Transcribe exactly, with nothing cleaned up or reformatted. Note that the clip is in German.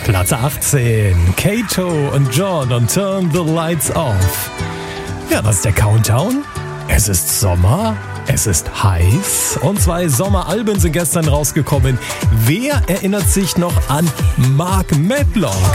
Platz achtzehn. Kato und John und Turn the Lights Off. Ja, das ist der Countdown. Es ist Sommer, es ist heiß und zwei Sommeralben sind gestern rausgekommen. Wer erinnert sich noch an Mark Medlock?